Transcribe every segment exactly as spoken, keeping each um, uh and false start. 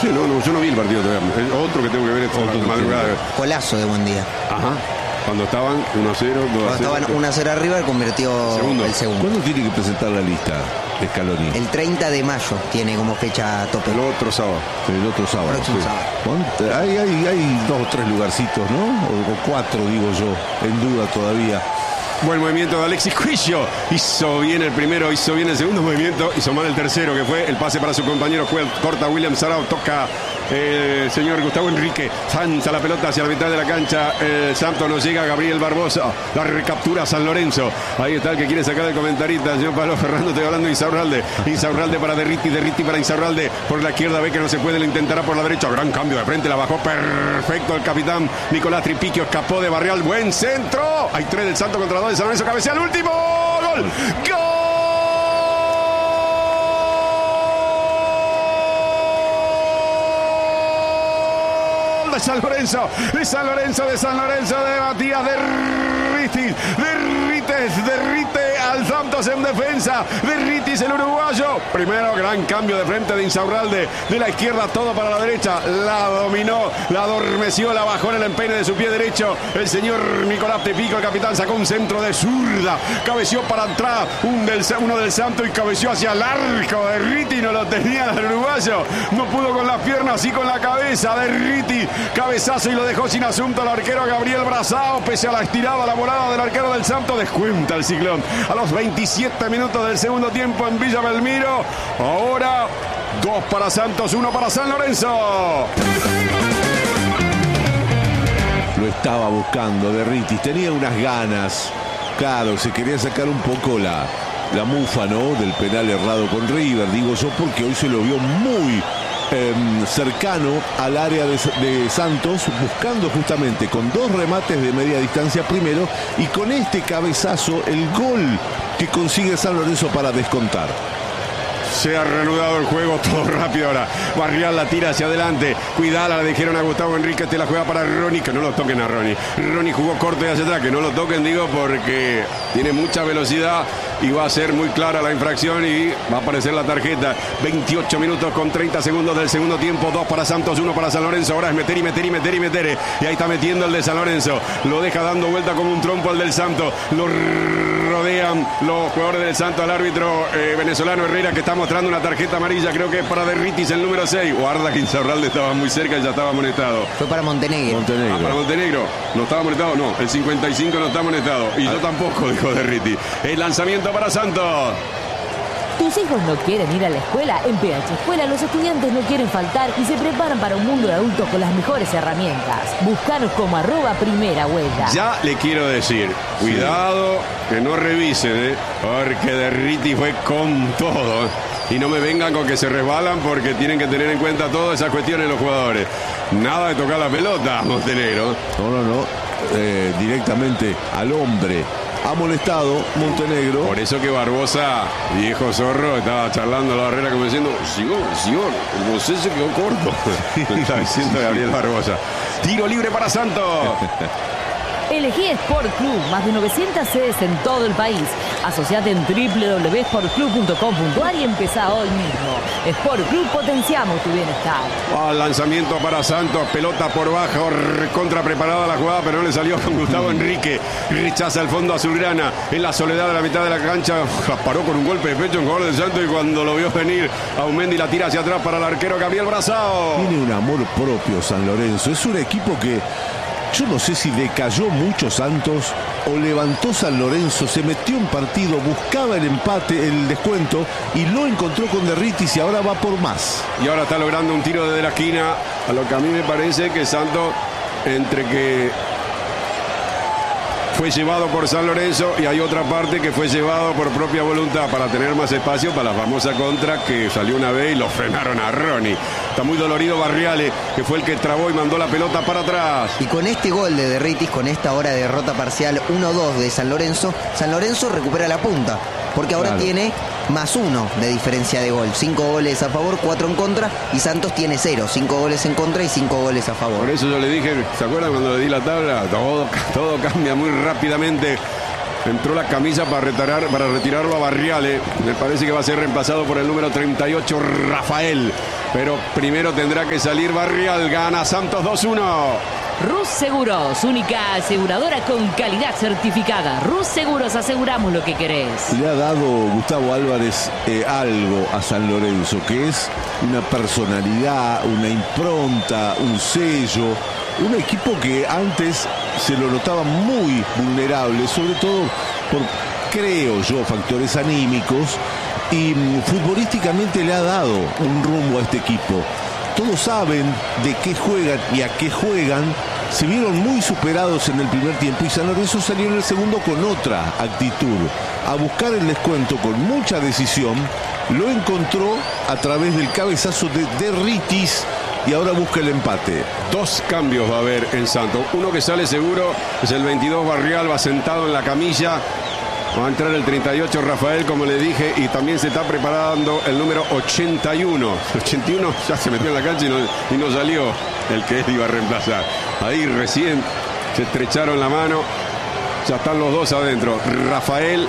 Sí, no, no, yo no vi el partido todavía. El otro que tengo que ver esta madrugada. Golazo de Buendía. Ajá. Cuando estaban uno a cero, dos a cero. Cuando estaban uno a cero arriba, convirtió segundo. el segundo. ¿Cuándo tiene que presentar la lista de Scaloni? El treinta de mayo tiene como fecha tope. El otro sábado. El otro sábado. Próximo Sí. sábado. ¿Cuánto? Hay, hay, hay dos o tres lugarcitos, ¿no? O, o cuatro, digo yo, en duda todavía. Buen movimiento de Alexis Cuillo. Hizo bien el primero, hizo bien el segundo movimiento, hizo mal el tercero, que fue el pase para su compañero. Corta William Sarao, toca el señor Gustavo Enrique. Lanza la pelota hacia la mitad de la cancha. El Santos no llega. Gabriel Barbosa. La recaptura San Lorenzo. Ahí está el que quiere sacar el comentarista. Señor Pablo Ferrando, estoy hablando de Insaurralde. Insaurralde para Derriti. Derriti para Insaurralde. Por la izquierda ve que no se puede. Lo intentará por la derecha. Gran cambio de frente. La bajó perfecto el capitán Nicolás Tripiquio. Escapó de Barrial. Buen centro. Hay tres del Santos contra dos de San Lorenzo. Cabecea el último. ¡Gol! ¡Gol! De San Lorenzo, de San Lorenzo, de San Lorenzo, de Matías Derritis, Derrites, derrite al Santos en defensa, Derritis el uruguayo. Primero gran cambio de frente de Insaurralde, de la izquierda todo para la derecha, la dominó, la adormeció, la bajó en el empeine de su pie derecho. El señor Nicolás Tepico, el capitán, sacó un centro de zurda, cabeció para atrás, un del, uno del Santos y cabeció hacia el arco. Derriti no lo tenía el uruguayo, no pudo con las piernas, sí con la cabeza. Derriti, cabezazo y lo dejó sin asunto al arquero Gabriel Brazao, pese a la estirada, la volada del arquero del Santos. Descuenta el Ciclón a los veintisiete minutos del segundo tiempo en Villa Belmiro. Ahora dos para Santos, uno para San Lorenzo. Lo estaba buscando Derritis, tenía unas ganas. Claro, se quería sacar un poco la, la mufa, ¿no? Del penal errado con River, digo yo, porque hoy se lo vio muy eh, cercano al área de, de Santos, buscando justamente con dos remates de media distancia primero y con este cabezazo el gol que consigue San Lorenzo para descontar. Se ha reanudado el juego, todo rápido ahora. Barrial la tira hacia adelante. Cuidala, la dijeron a Gustavo Enrique. Te la juega para Ronnie, que no lo toquen a Ronnie. Ronnie jugó corto y hacia atrás, que no lo toquen, digo, porque tiene mucha velocidad y va a ser muy clara la infracción y va a aparecer la tarjeta. veintiocho minutos con treinta segundos del segundo tiempo. Dos para Santos, uno para San Lorenzo. Ahora es meter y meter y meter y meter. Y ahí está metiendo el de San Lorenzo. Lo deja dando vuelta como un trompo al del Santos. Lo rodean los jugadores del Santos al árbitro eh, venezolano Herrera, que está mostrando una tarjeta amarilla, creo que es para Derritis, el número seis. Guarda que Insaurralde estaba muy cerca y ya estaba amonestado. Fue para Montenegro. Montenegro. Ah, para Montenegro. ¿No estaba amonestado? No, el cincuenta y cinco no está amonestado. Y yo tampoco, dijo Derritis. El lanzamiento para Santos. ¿Tus hijos no quieren ir a la escuela? En P H Escuela los estudiantes no quieren faltar y se preparan para un mundo de adultos con las mejores herramientas. Búscanos como arroba primera vuelta. Ya le quiero decir, cuidado que no revisen, ¿eh? Porque Derritis fue con todo. Y no me vengan con que se resbalan, porque tienen que tener en cuenta todas esas cuestiones los jugadores. Nada de tocar la pelota, Montenegro. No, no, no. Eh, directamente al hombre. Ha molestado Montenegro. Por eso que Barbosa, viejo zorro, estaba charlando a la barrera como diciendo, señor, señor, el José se quedó corto. Está diciendo Gabriel Barbosa. Tiro libre para Santos. Elegí Sport Club, más de novecientas sedes en todo el país. Asociate en doble u doble u doble u punto sport club punto com punto a r y empezá hoy mismo. Sport Club, potenciamos tu bienestar. Ah, lanzamiento para Santos, pelota por bajo, contra preparada la jugada, pero no le salió con Gustavo Enrique. Rechaza el fondo azulgrana en la soledad de la mitad de la cancha. Paró con un golpe de pecho en jugador del Santos y cuando lo vio venir, Aumendi la tira hacia atrás para el arquero Gabriel Brazao. Tiene un amor propio San Lorenzo. Es un equipo que yo no sé si decayó mucho Santos o levantó San Lorenzo, se metió en partido, buscaba el empate, el descuento y lo encontró con Derritis y ahora va por más. Y ahora está logrando un tiro desde la esquina, a lo que a mí me parece que Santos, entre que fue llevado por San Lorenzo y hay otra parte que fue llevado por propia voluntad para tener más espacio para la famosa contra que salió una vez y lo frenaron a Ronnie. Está muy dolorido Barriale, que fue el que trabó y mandó la pelota para atrás. Y con este gol de Derritis, con esta hora de derrota parcial uno dos de San Lorenzo, San Lorenzo recupera la punta, porque ahora Claro. tiene más uno de diferencia de gol. Cinco goles a favor, cuatro en contra, y Santos tiene cero. Cinco goles en contra y cinco goles a favor. Por eso yo le dije, ¿se acuerdan cuando le di la tabla? Todo, todo cambia muy rápidamente. Entró la camisa para retirar, para retirarlo a Barriale. Me parece que va a ser reemplazado por el número treinta y ocho, Rafael. pero primero tendrá que salir Barrial. Gana Santos dos uno. Rus Seguros, única aseguradora con calidad certificada. Rus Seguros, aseguramos lo que querés. Le ha dado Gustavo Álvarez eh, algo a San Lorenzo, que es una personalidad, una impronta, un sello. Un equipo que antes se lo notaba muy vulnerable, sobre todo por, creo yo, factores anímicos. Y mm, futbolísticamente le ha dado un rumbo a este equipo. Todos saben de qué juegan y a qué juegan. Se vieron muy superados en el primer tiempo y San Lorenzo salió en el segundo con otra actitud, a buscar el descuento con mucha decisión. Lo encontró a través del cabezazo de Derritis y ahora busca el empate. Dos cambios va a haber en Santos. Uno que sale seguro es el veintidós Barrial, va sentado en la camilla. Va a entrar el treinta y ocho Rafael, como le dije, y también se está preparando el número ochenta y uno. ochenta y uno ya se metió en la cancha y no, y no salió el que él iba a reemplazar. Ahí recién se estrecharon la mano. Ya están los dos adentro. Rafael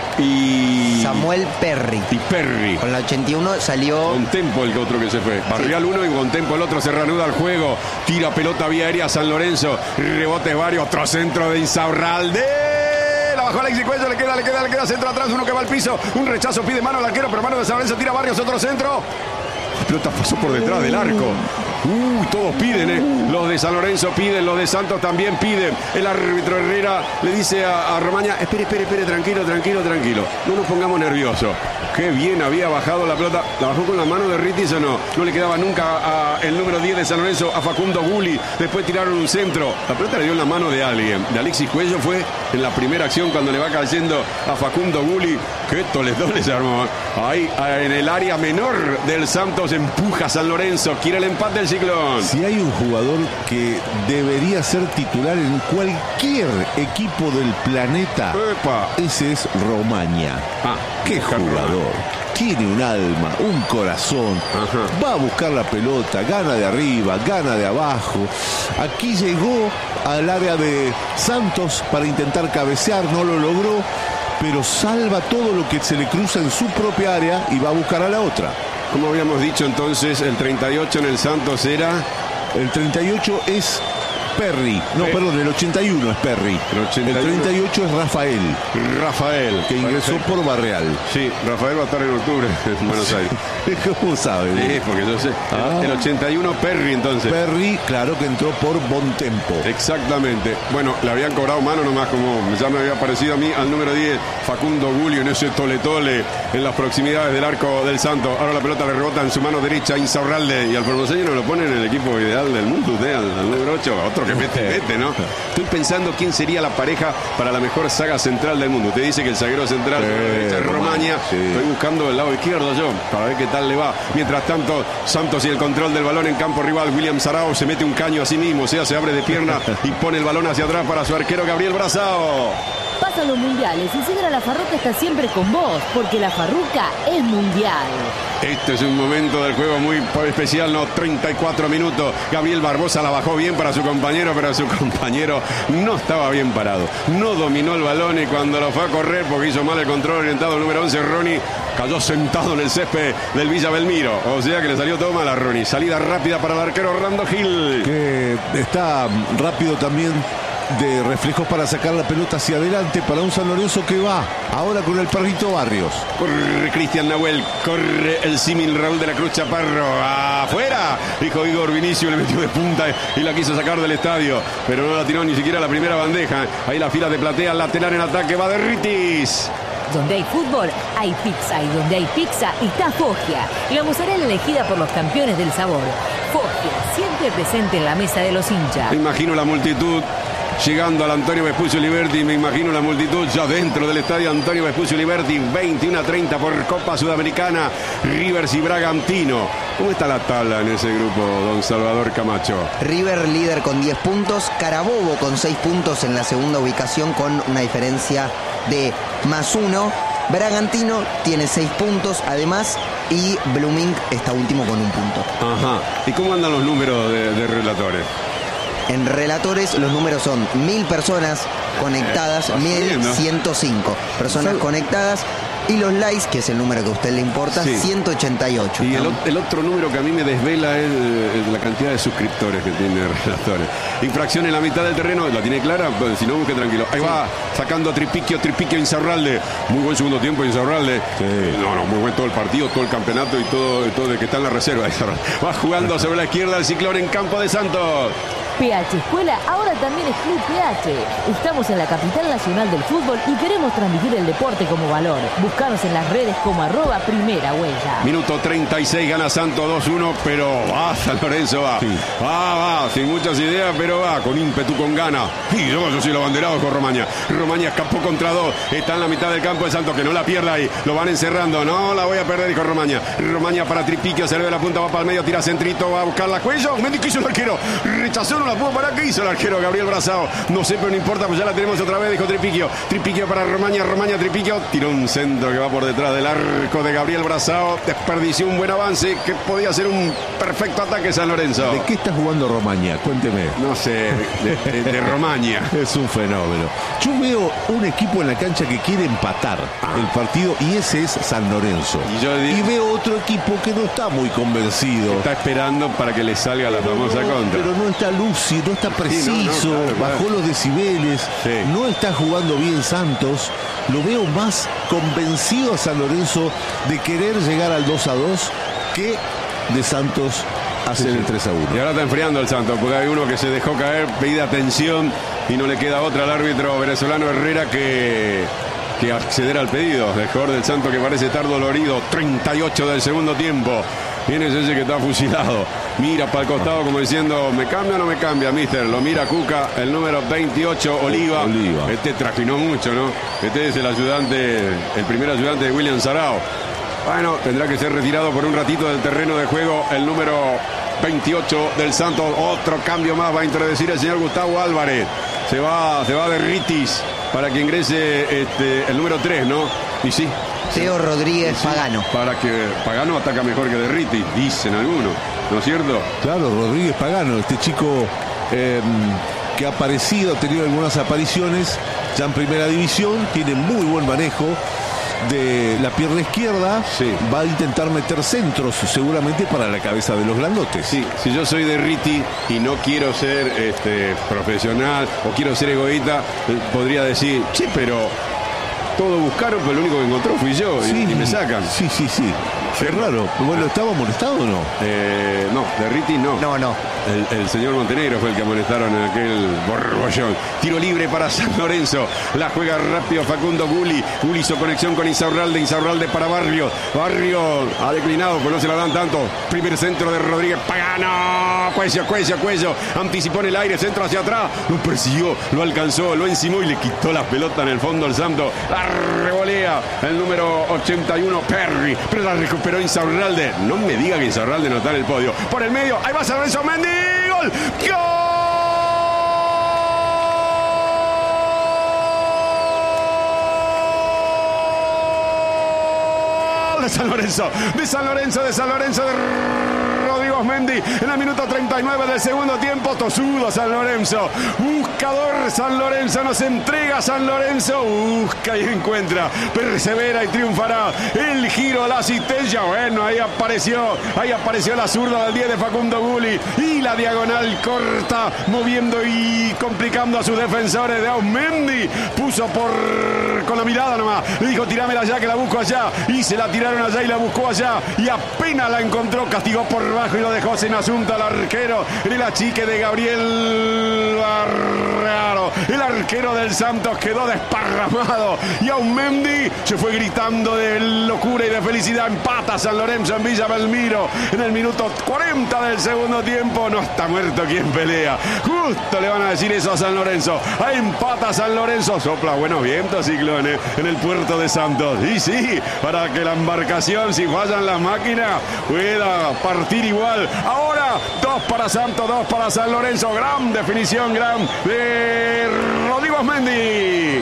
y... Samuel Perry. Y Perry. Con la ochenta y uno salió... Contempo el otro que se fue. Barrial uno y Contempo el otro. Se reanuda el juego. Tira pelota vía aérea San Lorenzo. Rebotes varios. Otro centro de Insaurralde. Bajó Alexis Cuello, le queda, le queda, le queda centro atrás, uno que va al piso, un rechazo, pide mano al arquero, pero mano de San Lorenzo, tira Barrios, otro centro. La pelota pasó por detrás del arco. Uy, todos piden, ¿eh? Los de San Lorenzo piden, los de Santos también piden. El árbitro Herrera le dice a, a Romaña, espere, espere, espere, tranquilo, tranquilo, tranquilo. No nos pongamos nerviosos. Qué bien había bajado la pelota. ¿La bajó con la mano de Ritis o no? No le quedaba nunca a, a el número diez de San Lorenzo, a Facundo Gulli. Después tiraron un centro. La pelota le dio en la mano de alguien. De Alexis Cuello fue en la primera acción cuando le va cayendo a Facundo Gulli. Qué toledón se armó. Ahí en el área menor del Santos empuja a San Lorenzo. Quiere el empate del Ciclón. Si hay un jugador que debería ser titular en cualquier equipo del planeta, Epa. ese es Romaña. Ah, qué jugador. Tiene un alma, un corazón. Ajá. Va a buscar la pelota, gana de arriba, gana de abajo. Aquí llegó al área de Santos para intentar cabecear, no lo logró, pero salva todo lo que se le cruza en su propia área y va a buscar a la otra. Como habíamos dicho entonces, el treinta y ocho en el Santos era... El treinta y ocho es Perry. No, eh. perdón, el ochenta y uno es Perry. El, ochenta y uno. El treinta y ocho es Rafael. Rafael. Que ingresó Perfecto. por Barreal. Sí, Rafael va a estar en octubre en Buenos Aires. ¿Cómo sabe? Sí, porque yo sé. Ah. El ochenta y uno Perry entonces. Perry, claro que entró por Bontempo. Exactamente. Bueno, le habían cobrado mano nomás, como ya me había parecido a mí, al número diez, Facundo Gulli, en ese tole-tole en las proximidades del arco del Santos. Ahora la pelota le rebota en su mano derecha, Insaurralde, y al formoseño no lo pone en el equipo ideal del mundo, usted, al, al número ocho, otro que mete, mete, ¿no? Estoy pensando quién sería la pareja para la mejor saga central del mundo. Usted dice que el zaguero central sí, es Romaña. Sí. Estoy buscando el lado izquierdo yo, para ver qué tal le va. Mientras tanto, Santos y el control del balón en campo rival. William Sarao se mete un caño a sí mismo, o sea, se abre de pierna y pone el balón hacia atrás para su arquero Gabriel Brazao. Pasan los mundiales y Sidra La Farruca está siempre con vos, porque La Farruca es mundial. Este es un momento del juego muy especial, ¿no? treinta y cuatro minutos. Gabriel Barbosa la bajó bien para su compañero, pero su compañero no estaba bien parado. No dominó el balón y cuando lo fue a correr, porque hizo mal el control orientado, el número once, Ronnie, cayó sentado en el césped del Villa Belmiro. O sea que le salió todo mal a Ronnie. Salida rápida para el arquero Orlando Gil. Que está rápido también de reflejos para sacar la pelota hacia adelante para un San Lorenzo que va ahora con el Perrito Barrios. Corre Cristian Nahuel, corre el símil Raúl de la Cruz Chaparro, afuera, dijo Igor Vinicio, le metió de punta y la quiso sacar del estadio, pero no la tiró ni siquiera la primera bandeja. Ahí la fila de Platea, lateral en ataque, va Derritis. Donde hay fútbol, hay pizza, y donde hay pizza está Foggia, la mozzarella elegida por los campeones del sabor. Foggia, siempre presente en la mesa de los hinchas. Me imagino la multitud llegando al Antonio Vespucio Liberti, me imagino la multitud ya dentro del estadio Antonio Vespucio Liberti, veintiuno a treinta por Copa Sudamericana, Rivers y Bragantino. ¿Cómo está la tabla en ese grupo, don Salvador Camacho? River líder con diez puntos, Carabobo con seis puntos en la segunda ubicación con una diferencia de más uno. Bragantino tiene seis puntos además y Blooming está último con un punto. Ajá. ¿Y cómo andan los números de, de relatores? En relatores los números son mil personas conectadas, mil ciento cinco personas conectadas. Y los likes, que es el número que a usted le importa, Sí. ciento ochenta y ocho. Y ¿no? el, o- el otro número que a mí me desvela es eh, la cantidad de suscriptores que tiene Relatores. Infracción en la mitad del terreno, ¿la tiene clara? Pues, si no, busque tranquilo. Ahí va, sacando a Tripiquio, Tripiquio Insaurralde. Muy buen segundo tiempo Insaurralde. Sí. No, no, muy buen todo el partido, todo el campeonato y todo, todo de que está en la reserva. Insaurralde. Va jugando sobre la izquierda el Ciclón en campo de Santos. P H Escuela ahora también es Club P H. Estamos en la capital nacional del fútbol y queremos transmitir el deporte como valor. Búscanos en las redes como arroba primera huella. Minuto treinta y seis, gana Santos dos uno, pero va, San Lorenzo va. Sí. Va, va, sin muchas ideas, pero va, con ímpetu, con gana. Y yo, yo soy el abanderado con Romaña. Romaña escapó contra dos, está en la mitad del campo de Santos, que no la pierda ahí. Lo van encerrando, no la voy a perder, dijo Romaña. Romaña para Tripiquio, se le ve la punta, va para el medio, tira centrito, va a buscar la cuello. Mendy, ¿qué hizo el arquero? Rechazó, no la pudo parar, ¿qué hizo el arquero? Gabriel Brazao. No sé, pero no importa, pues ya la tenemos otra vez, dijo Tripiquio. Tripiquio para Romaña, Romaña, Tripiquio. Tiró un centro que va por detrás del arco de Gabriel Brazao. Desperdició un buen avance que podía ser un perfecto ataque San Lorenzo. ¿De qué está jugando Romaña? Cuénteme. No sé, de, de, de Romaña. Es un fenómeno. Yo veo un equipo en la cancha que quiere empatar el partido y ese es San Lorenzo. Y yo digo- Y veo otro equipo que no está muy convencido. Está esperando para que le salga la famosa No, contra. pero no está lúcido, no está preciso, Sí, no, no, claro, claro. bajó los decibeles, Sí. no está jugando bien Santos. Lo veo más convencido a San Lorenzo de querer llegar al dos a dos que de Santos hacer el tres a Y uno. ahora está enfriando el Santos, porque hay uno que se dejó caer, pide atención y no le queda otra al árbitro venezolano Herrera que, que acceder al pedido. El jugador del Santos que parece estar dolorido, treinta y ocho del segundo tiempo. Viene ese que está fusilado. Mira para el costado como diciendo, ¿me cambia o no me cambia, mister? Lo mira Cuca, el número veintiocho, Oliva. Oliva. Este trajinó mucho, ¿no? Este es el ayudante, el primer ayudante de William Sarao. Bueno, tendrá que ser retirado por un ratito del terreno de juego el número veintiocho del Santos. Otro cambio más va a introducir el señor Gustavo Álvarez. Se va, se va de Ritis para que ingrese este, el número tres, ¿no? Y sí. Teo Rodríguez sí, Pagano. Para que Pagano ataca mejor que de Ritis, dicen algunos, ¿no es cierto? Claro, Rodríguez Pagano, este chico eh, que ha aparecido, ha tenido algunas apariciones ya en primera división, tiene muy buen manejo de la pierna izquierda, Sí. va a intentar meter centros seguramente para la cabeza de los grandotes. Sí, si yo soy de Riti y no quiero ser este, profesional o quiero ser egoísta, eh, podría decir, sí, pero todo buscaron, pero lo único que encontró fui yo y, y me sacan. Sí, sí, sí. Qué raro. Bueno, ¿estaba molestado o no? Eh, no, de Riti no. No, no. El, el señor Montenegro fue el que amonestaron en aquel borbollón. Tiro libre para San Lorenzo. La juega rápido Facundo Gulli. Gulli hizo conexión con Insaurralde. Insaurralde para Barrio. Barrio ha declinado, pues no se la dan tanto. Primer centro de Rodríguez Pagano. Cuello, cuello, cuello. Anticipó en el aire, centro hacia atrás. Lo persiguió, lo alcanzó, lo encimó y le quitó la pelota en el fondo al Santo. La revolea el número ochenta y uno, Perry. Pero la recuperó Insaurralde. No me diga que Insaurralde no está en el podio. Por el medio, ahí va San Lorenzo Mendy. ¡Gol! ¡Gol! De San Lorenzo, de San Lorenzo, de San Lorenzo, de Rodrigo Mendy en el minuto treinta y nueve del segundo tiempo. Tosudo San Lorenzo, buscador San Lorenzo, nos entrega San Lorenzo, busca y encuentra, persevera y triunfará. El giro, la asistencia, bueno, ahí apareció, ahí apareció la zurda del diez de Facundo Gulli y la diagonal corta, moviendo y complicando a sus defensores de Aumendi. Puso por con la mirada nomás, le dijo tirámela allá que la busco allá, y se la tiraron allá y la buscó allá, y apenas la encontró, castigó por bajo y lo dejó sin asunto al arquero, en el achique de Gabriel Barraro. El arquero del Santos quedó desparramado y Aumendi se fue gritando de locura y de felicidad. Empata San Lorenzo en Villa Belmiro en el minuto cuarenta del segundo tiempo. No está muerto quien pelea. Justo le van a decir eso a San Lorenzo. Ahí empata San Lorenzo. Sopla buenos vientos, ciclones, en el puerto de Santos. Y sí, para que la embarcación, si fallan las máquinas, pueda partir igual. Ahora, dos para Santos, dos para San Lorenzo. Gran definición, gran de Rodrigo Mendy.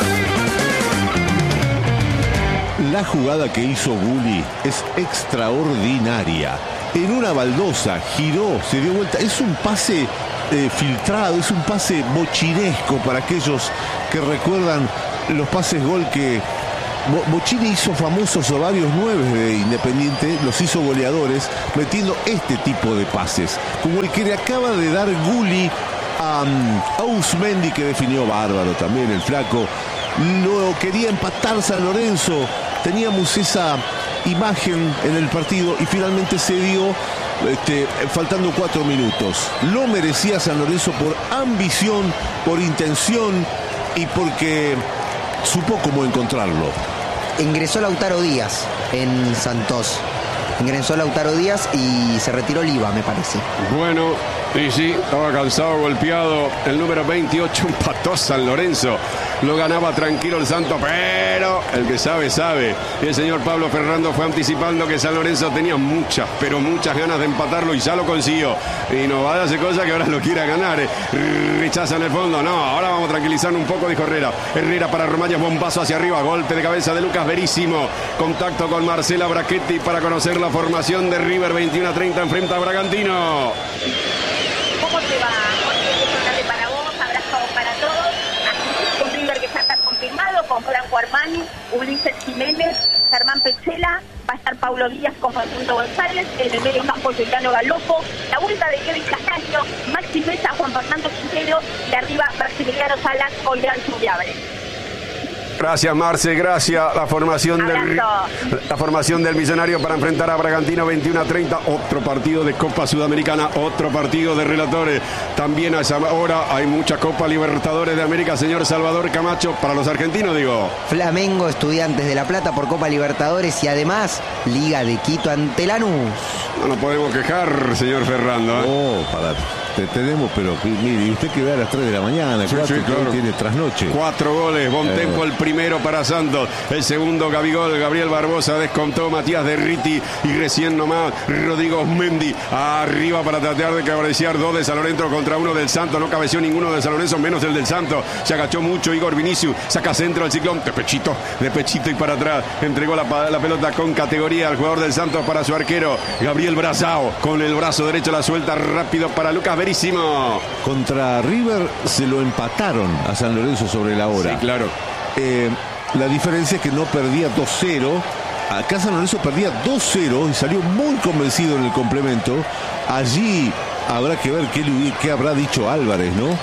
La jugada que hizo Gulli es extraordinaria. En una baldosa, giró, se dio vuelta. Es un pase eh, filtrado, es un pase mochinesco para aquellos que recuerdan los pases gol que Bocini hizo famosos a varios nueve de Independiente, los hizo goleadores, metiendo este tipo de pases, como el que le acaba de dar Gulli a, a Uzmendi, que definió bárbaro también el flaco. Lo quería empatar San Lorenzo, teníamos esa imagen en el partido y finalmente se dio este, faltando cuatro minutos. Lo merecía San Lorenzo por ambición, por intención y porque supo cómo encontrarlo. Ingresó Lautaro Díaz en Santos. Ingresó Lautaro Díaz y se retiró Oliva, me parece. Bueno, y sí, estaba cansado, golpeado. El número veintiocho empató San Lorenzo. Lo ganaba tranquilo el Santo, pero el que sabe, sabe. Y el señor Pablo Ferrando fue anticipando que San Lorenzo tenía muchas, pero muchas ganas de empatarlo y ya lo consiguió. Y no va a hacer cosa que ahora lo quiera ganar. Eh. Rechaza en el fondo. No, ahora vamos a tranquilizar un poco, dijo Herrera. Herrera para Romaña, bombazo hacia arriba. Golpe de cabeza de Lucas Verísimo. Contacto con Marcela Brachetti para conocer la formación de River. veintiuno a treinta enfrenta a Bragantino. ¿Cómo te va? Jorge, para vos, abrazo para todos. Aquí con River que ya está confirmado, con Franco Armani, Ulises Jiménez, Germán Pechela, va a estar Paulo Díaz con Facundo González, en el medio campo Juliano Galopo, la vuelta de Kevin Castaño, Maxi Mesa, Juan Fernando Quintero y arriba Maximiliano Salas o Irán Zubiabre. Gracias, Marce, gracias. La formación del la formación del Millonario para enfrentar a Bragantino veintiuno a treinta. Otro partido de Copa Sudamericana, otro partido de relatores. También a esa hora hay mucha Copa Libertadores de América, señor Salvador Camacho, para los argentinos, digo. Flamengo, Estudiantes de La Plata por Copa Libertadores y además Liga de Quito ante Lanús. No nos podemos quejar, señor Ferrando. ¿eh? Oh, para... Te tenemos, pero mire, usted que ve a las tres de la mañana, sí, cuatro, sí, claro. Tiene trasnoche. Cuatro goles, Bontempo eh. el primero para Santos, el segundo Gabigol, Gabriel Barbosa descontó, Matías Derriti y recién nomás Rodrigo Uzmendi arriba para tratar de cabecear dos de San Lorenzo contra uno del Santos, no cabeció ninguno de San Lorenzo, menos el del Santos, se agachó mucho Igor Vinicius, saca centro al Ciclón, de pechito, de pechito y para atrás, entregó la, la pelota con categoría al jugador del Santos para su arquero, Gabriel Brazao, con el brazo derecho la suelta rápido para Lucas Verísimo. Contra River se lo empataron a San Lorenzo sobre la hora. Sí, claro. Eh, la diferencia es que no perdía dos cero. Acá San Lorenzo perdía dos cero y salió muy convencido en el complemento. Allí habrá que ver qué, qué habrá dicho Álvarez, ¿no?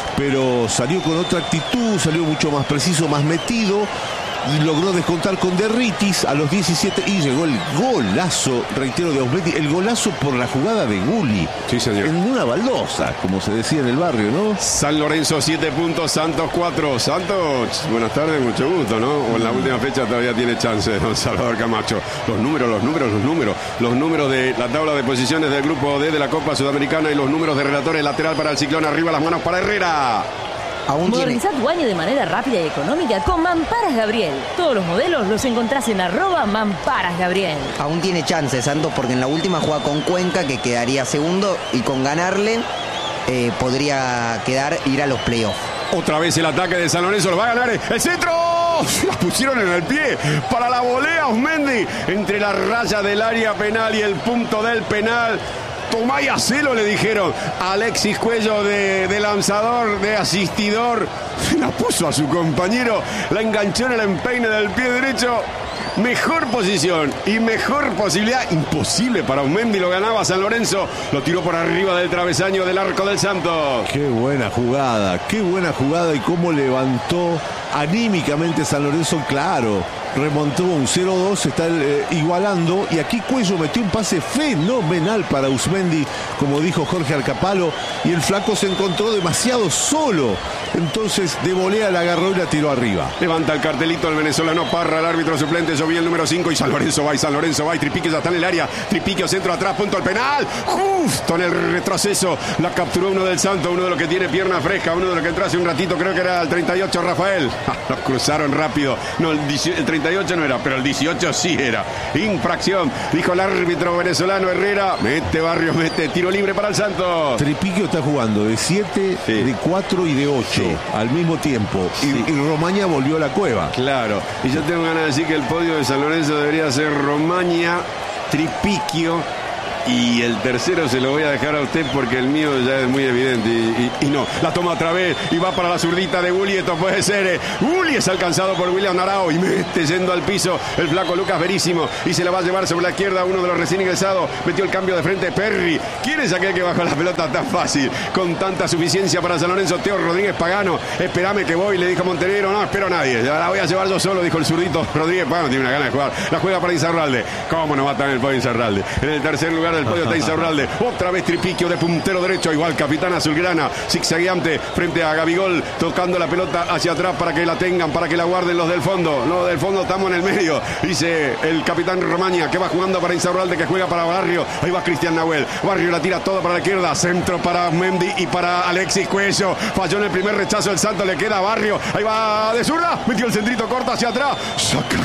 Pero salió con otra actitud, salió mucho más preciso, más metido. Logró descontar con Derritis a los diecisiete y llegó el golazo, reitero, de Uzmendi, el golazo por la jugada de Gulli. Sí, señor. En una baldosa, como se decía en el barrio, ¿no? San Lorenzo siete puntos, Santos cuatro. Santos, buenas tardes, mucho gusto, ¿no? O en la última fecha todavía tiene chance, don Salvador Camacho. Los números, los números, los números. Los números de la tabla de posiciones del grupo D de la Copa Sudamericana y los números de relatores lateral para el Ciclón. Arriba las manos para Herrera. Aún Moderniza tiene... tu año de manera rápida y económica con Mamparas Gabriel. Todos los modelos los encontrás en arroba Mamparas Gabriel. Aún tiene chance, Santos, porque en la última juega con Cuenca, que quedaría segundo, y con ganarle eh, podría quedar ir a los playoffs. Otra vez el ataque de San Lorenzo, lo va a ganar el centro. La pusieron en el pie para la volea Uzmendi entre la raya del área penal y el punto del penal. Tomá y hacelo, le dijeron. Alexis Cuello de, de lanzador, de asistidor. La puso a su compañero, la enganchó en el empeine del pie derecho. Mejor posición y mejor posibilidad. Imposible para Uzmendi, lo ganaba San Lorenzo. Lo tiró por arriba del travesaño del arco del Santos. Qué buena jugada, qué buena jugada y cómo levantó anímicamente San Lorenzo, claro. Remontó un cero dos, está eh, igualando y aquí Cuello metió un pase fenomenal para Uzmendi, como dijo Jorge Alcapalo, y el flaco se encontró demasiado solo, entonces de volea la agarró y la tiró arriba. Levanta el cartelito el venezolano Parra, el árbitro suplente, llovía el número cinco y San Lorenzo va y San Lorenzo va y Tripiquio ya está en el área, Tripiquio centro atrás, punto al penal, justo en el retroceso, la capturó uno del Santos, uno de los que tiene pierna fresca, uno de los que entró hace un ratito, creo que era el treinta y ocho Rafael, los cruzaron rápido, no, el, el treinta y ocho no era, pero el dieciocho sí era. Infracción, dijo el árbitro venezolano Herrera. Mete Barrios, mete tiro libre para el Santos. Tripiquio está jugando de siete, sí. de cuatro y de ocho sí. al mismo tiempo. Sí. Y, y Romaña volvió a la cueva. Claro, y yo tengo ganas de decir que el podio de San Lorenzo debería ser Romaña, Tripiquio Y el tercero se lo voy a dejar a usted porque el mío ya es muy evidente. Y, y, y no, la toma otra vez y va para la zurdita de Gulli. Esto puede ser. Eh. Gulli es alcanzado por William Narao y mete yendo al piso el flaco Lucas Verísimo. Y se la va a llevar sobre la izquierda uno de los recién ingresados. Metió el cambio de frente Perry. ¿Quién es aquel que bajó la pelota tan fácil? Con tanta suficiencia para San Lorenzo. Teo Rodríguez Pagano. Espérame que voy, le dijo Montenegro. No, espero a nadie. La voy a llevar yo solo, dijo el zurdito Rodríguez Pagano. Tiene una gana de jugar. La juega para Insaurralde. ¿Cómo no va a estar en el podio Insaurralde? En el tercer lugar del podio está Insaurralde. Otra vez Tripiquio de puntero derecho. Igual capitán azulgrana. Zigzagueante frente a Gabigol. Tocando la pelota hacia atrás para que la tengan, para que la guarden los del fondo. Los del fondo estamos en el medio. Dice el capitán Romaña que va jugando para Insaurralde, que juega para Barrio. Ahí va Cristian Nahuel. Barrio la tira todo para la izquierda. Centro para Mendy y para Alexis Cuello. Falló en el primer rechazo el Santo. Le queda a Barrio. Ahí va de zurda. Metió el centrito corto hacia atrás. Saca.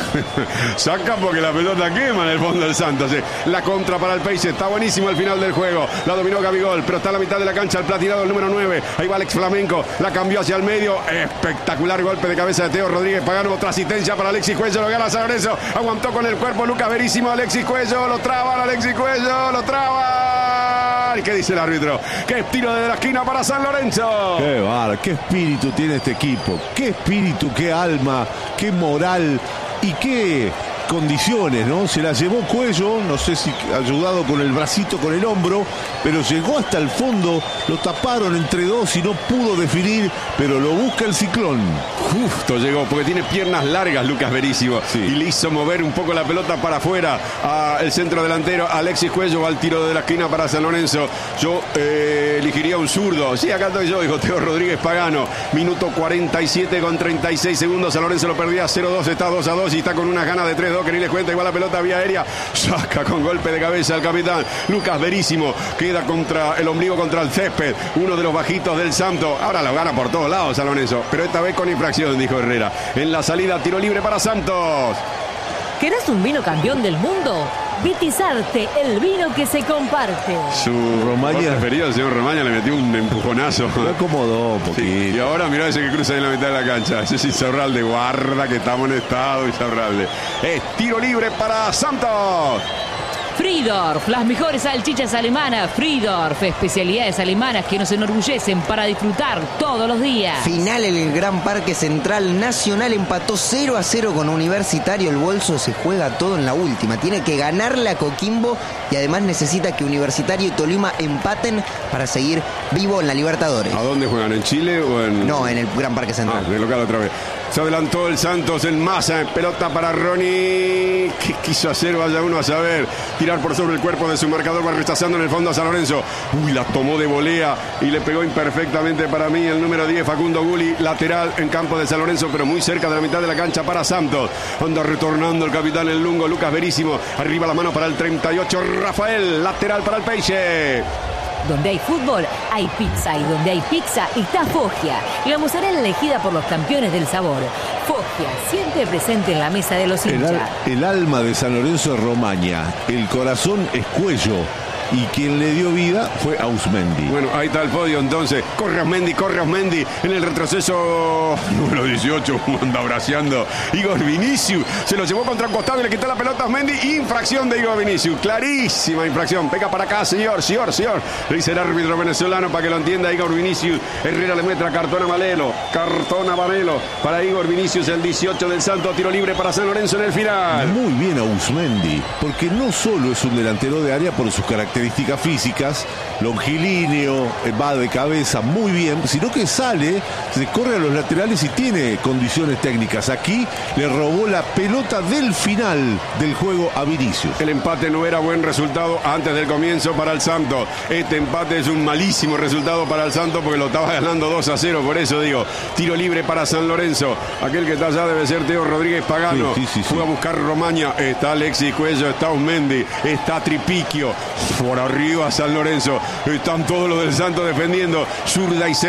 Saca porque la pelota quema en el fondo del Santos. La contra para el Peixe. Está buenísimo el final del juego. La dominó Gabigol, pero está a la mitad de la cancha el platinado, el número nueve. Ahí va Alex Flamenco. La cambió hacia el medio. Espectacular golpe de cabeza de Teo Rodríguez Pagano. Otra asistencia para Alexis Cuello. Lo gana San Lorenzo. Aguantó con el cuerpo Lucas Verísimo. Alexis Cuello. Lo traban. Alexis Cuello. Lo traban. ¿Y qué dice el árbitro? ¡Qué tiro de la esquina para San Lorenzo! ¡Qué bar! ¡Qué espíritu tiene este equipo! ¡Qué espíritu! ¡Qué alma! ¡Qué moral! ¿Y qué condiciones, no? Se la llevó Cuello, no sé si ayudado con el bracito, con el hombro, pero llegó hasta el fondo, lo taparon entre dos y no pudo definir, pero lo busca el Ciclón. Justo llegó, porque tiene piernas largas Lucas Verísimo, sí. Y le hizo mover un poco la pelota para afuera al centro delantero. Alexis Cuello va al tiro de la esquina para San Lorenzo. Yo eh, elegiría un zurdo. Sí, acá estoy yo, dijo Teo Rodríguez Pagano. Minuto cuarenta y siete con treinta y seis segundos. San Lorenzo lo perdía cero dos, está dos a dos y está con unas ganas de tres dos que ni les cuenta. Igual la pelota vía aérea. Saca con golpe de cabeza el capitán Lucas Verísimo. Queda contra el ombligo, contra el césped. Uno de los bajitos del Santo. Ahora lo gana por todos lados San Lorenzo, pero esta vez con infracción, dijo Herrera. En la salida, tiro libre para Santos. ¿Querés un vino campeón del mundo? Vitizarte, el vino que se comparte. Su Romaña preferido, el señor Romaña, le metió un empujonazo. Lo acomodó un poquito. Sí, y ahora mirá ese que cruza en la mitad de la cancha. Ese es Insaurralde, guarda que estamos en estado, Insaurralde. Es tiro libre para Santos. Friedorf, las mejores salchichas alemanas. Friedorf, especialidades alemanas que nos enorgullecen para disfrutar todos los días. Final en el Gran Parque Central. Nacional empató cero a cero con Universitario. El bolso se juega todo en la última. Tiene que ganarle a Coquimbo y además necesita que Universitario y Tolima empaten para seguir vivo en la Libertadores. ¿A dónde juegan? ¿En Chile o en...? No, en el Gran Parque Central. Ah, de local otra vez. Se adelantó el Santos en masa. Pelota para Ronnie. ¿Qué quiso hacer? Vaya uno a saber. Tirar por sobre el cuerpo de su marcador. Va rechazando en el fondo a San Lorenzo. Uy, la tomó de volea y le pegó imperfectamente para mí el número diez, Facundo Gulli. Lateral en campo de San Lorenzo, pero muy cerca de la mitad de la cancha para Santos. Anda retornando el capitán el lungo, Lucas Verísimo. Arriba la mano para el treinta y ocho, Rafael. Lateral para el Peixe. Donde hay fútbol, hay pizza. Y donde hay pizza, está Foggia. La mozzarella elegida por los campeones del sabor. Foggia, siempre presente en la mesa de los hinchas. El, al, el alma de San Lorenzo es Romaña. El corazón es Cuello. Y quien le dio vida fue Ausmendi. Bueno, ahí está el podio entonces. Corre Ausmendi, corre Ausmendi. En el retroceso número dieciocho, anda braceando Igor Vinicius. Se lo llevó contra un costado y le quitó la pelota a Ausmendi. Infracción de Igor Vinicius. Clarísima infracción. Venga para acá, señor, señor, señor. Le dice el árbitro venezolano para que lo entienda Igor Vinicius. Herrera le muestra cartón amarelo. Cartón amarelo para Igor Vinicius, el dieciocho del Santo. Tiro libre para San Lorenzo en el final. Muy bien Ausmendi, porque no solo es un delantero de área por sus características físicas, longilíneo, va de cabeza muy bien, sino que sale, se corre a los laterales y tiene condiciones técnicas. Aquí le robó la pelota del final del juego a Vinicius. El empate no era buen resultado antes del comienzo para el Santos. Este empate es un malísimo resultado para el Santos porque lo estaba ganando dos a cero. Por eso digo, tiro libre para San Lorenzo. Aquel que está allá debe ser Teo Rodríguez Pagano. Sí, sí, sí, Fue sí. a buscar Romaña. Está Alexis Cuello, está Ausmendi, está Tripiquio. Por arriba San Lorenzo. Están todos los del Santos defendiendo. Zurda y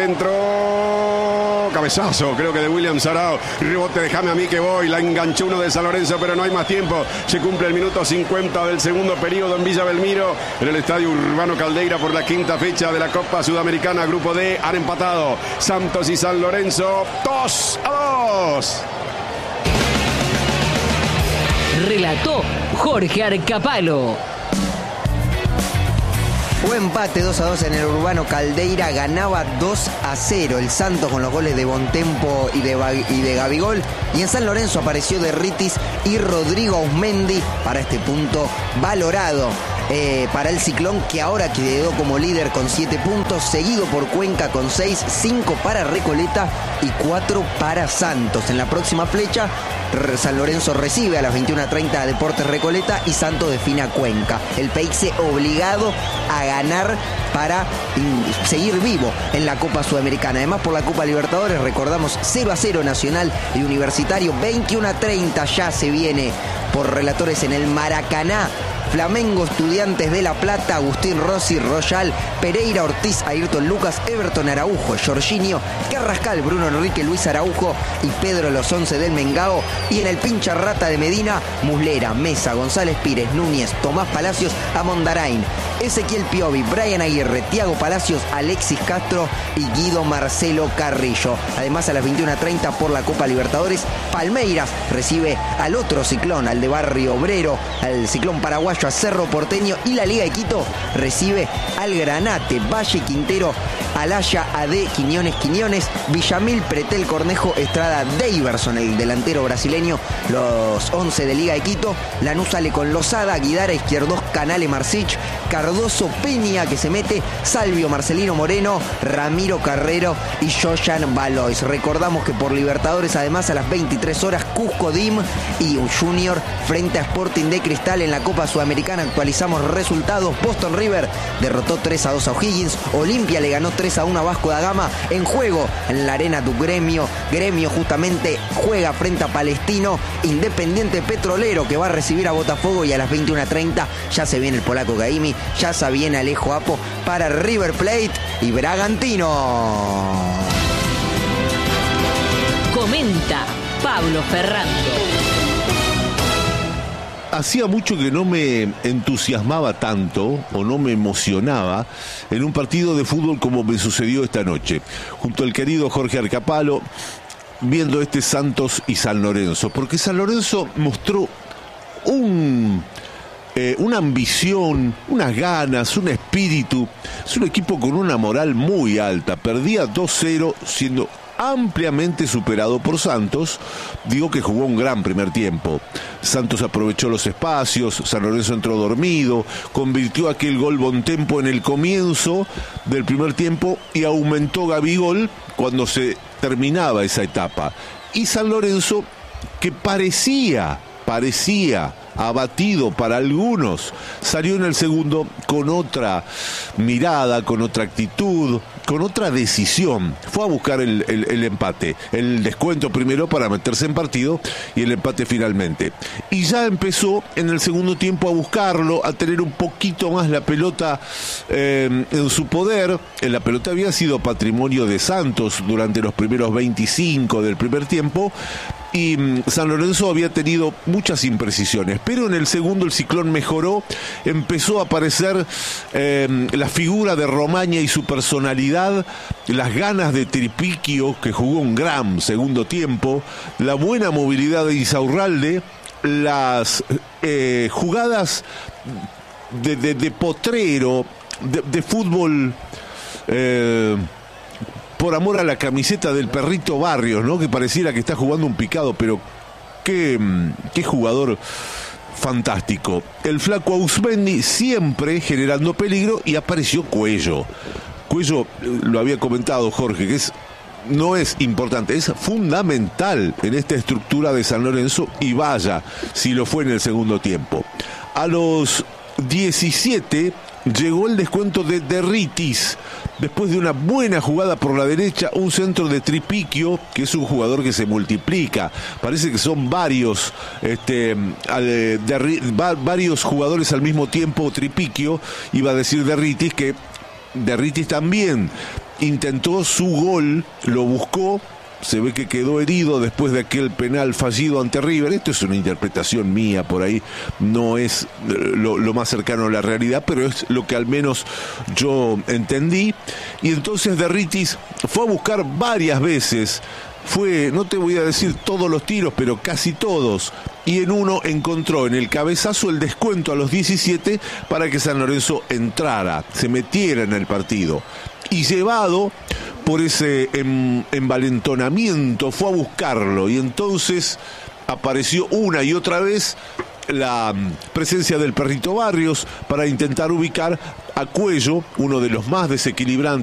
centro. Cabezazo, creo que de William Sarao. Rebote, déjame a mí que voy. La enganchó uno de San Lorenzo, pero no hay más tiempo. Se cumple el minuto cincuenta del segundo periodo en Villa Belmiro. En el estadio Urbano Caldeira por la quinta fecha de la Copa Sudamericana. Grupo D han empatado Santos y San Lorenzo. dos a dos. Relató Jorge Arcapalo. Fue empate dos a dos en el Urbano Caldeira, ganaba dos a cero el Santos con los goles de Bontempo y de, y de Gabigol. Y en San Lorenzo apareció Derritis y Rodrigo Ausmendi para este punto valorado. Eh, para el Ciclón, que ahora quedó como líder con siete puntos, seguido por Cuenca con seis, cinco para Recoleta y cuatro para Santos. En la próxima flecha, San Lorenzo recibe a las veintiuna treinta a Deportes Recoleta y Santos define a Cuenca. El Peixe obligado a ganar para seguir vivo en la Copa Sudamericana. Además, por la Copa Libertadores, recordamos cero a cero Nacional y Universitario. veintiuna treinta ya se viene por relatores en el Maracaná. Flamengo, Estudiantes de La Plata, Agustín Rossi, Royal, Pereira, Ortiz, Ayrton Lucas, Everton Araujo, Jorginho, Carrascal, Bruno Enrique, Luis Araujo y Pedro Los Once del Mengao. Y en el Pincha Rata de Medina, Muslera, Mesa, González Pires, Núñez, Tomás Palacios, Amondarain, Ezequiel Piovi, Brian Aguirre, Tiago Palacios, Alexis Castro y Guido Marcelo Carrillo. Además, a las veintiuna treinta por la Copa Libertadores, Palmeiras recibe al otro Ciclón, al de Barrio Obrero, al Ciclón Paraguayo, a Cerro Porteño, y la Liga de Quito recibe al Granate, Valle Quintero, Alaya, A D, Quiñones, Quiñones, Villamil, Pretel, Cornejo, Estrada, Daverson, el delantero brasileño, los once de Liga de Quito. Lanús sale con Lozada, Guidara, Izquierdos, Canale, Marcich, Cardoso, Peña, que se mete, Salvio, Marcelino Moreno, Ramiro Carrero y Joyan Valois. Recordamos que por Libertadores, además, a las veintitrés horas, Cusco D I M y un Junior frente a Sporting de Cristal. En la Copa Sudamericana actualizamos resultados. Boston River derrotó tres a dos a O'Higgins. Olimpia le ganó tres a uno a Vasco da Gama. En juego en la arena tu Gremio. Gremio justamente juega frente a Palestino. Independiente Petrolero, que va a recibir a Botafogo. Y a las veintiuna treinta ya se viene el polaco Gaimi, ya se viene Alejo Apo para River Plate y Bragantino. Comenta Pablo Ferrando. Hacía mucho que no me entusiasmaba tanto o no me emocionaba en un partido de fútbol como me sucedió esta noche, junto al querido Jorge Arcapalo, viendo este Santos y San Lorenzo, porque San Lorenzo mostró un, eh, una ambición, unas ganas, un espíritu. Es un equipo con una moral muy alta. Perdía dos cero siendo ampliamente superado por Santos. Digo que jugó un gran primer tiempo. Santos aprovechó los espacios, San Lorenzo entró dormido, convirtió aquel gol Bontempo en el comienzo del primer tiempo y aumentó Gabigol cuando se terminaba esa etapa. Y San Lorenzo, que parecía, parecía abatido para algunos, salió en el segundo con otra mirada, con otra actitud, con otra decisión. Fue a buscar el, el, el empate, el descuento primero para meterse en partido y el empate finalmente. Y ya empezó en el segundo tiempo a buscarlo, a tener un poquito más la pelota eh, en su poder. La pelota había sido patrimonio de Santos durante los primeros veinticinco del primer tiempo, y San Lorenzo había tenido muchas imprecisiones, pero en el segundo el Ciclón mejoró, empezó a aparecer eh, la figura de Romaña y su personalidad, las ganas de Tripiquio, que jugó un gran segundo tiempo, la buena movilidad de Insaurralde, las eh, jugadas de, de, de potrero, de, de fútbol... Eh, por amor a la camiseta del perrito Barrios, ¿no? Que pareciera que está jugando un picado, pero qué, qué jugador fantástico. El flaco Ausmendi siempre generando peligro, y apareció Cuello. Cuello, lo había comentado Jorge, que es no es importante, es fundamental en esta estructura de San Lorenzo, y vaya si lo fue en el segundo tiempo. A los diecisiete llegó el descuento de Derritis, después de una buena jugada por la derecha, un centro de Tripiquio, que es un jugador que se multiplica. Parece que son varios este, de, de, varios jugadores al mismo tiempo. Tripiquio, iba a decir Derritis, que Derritis también intentó su gol, lo buscó, se ve que quedó herido después de aquel penal fallido ante River. Esto es una interpretación mía, por ahí no es lo, lo más cercano a la realidad, pero es lo que al menos yo entendí. Y entonces Derritis fue a buscar varias veces, fue, no te voy a decir todos los tiros, pero casi todos, y en uno encontró en el cabezazo el descuento a los diecisiete para que San Lorenzo entrara, se metiera en el partido. Y llevado por ese em, envalentonamiento fue a buscarlo, y entonces apareció una y otra vez la presencia del Perrito Barrios para intentar ubicar a Cuello, uno de los más desequilibrantes